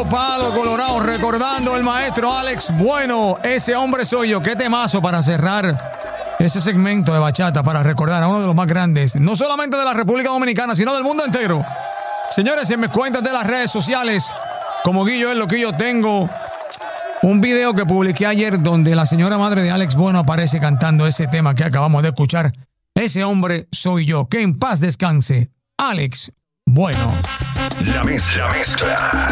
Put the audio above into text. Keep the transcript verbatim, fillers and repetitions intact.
Palo, palo, Colorado, recordando el maestro Alex Bueno. Ese hombre soy yo. Qué temazo para cerrar ese segmento de bachata, para recordar a uno de los más grandes, no solamente de la República Dominicana, sino del mundo entero. Señores, en mis cuentas de las redes sociales, como Guillo es lo que yo tengo, un video que publiqué ayer donde la señora madre de Alex Bueno aparece cantando ese tema que acabamos de escuchar. Ese hombre soy yo. Que en paz descanse, Alex Bueno. La mezcla, mezcla.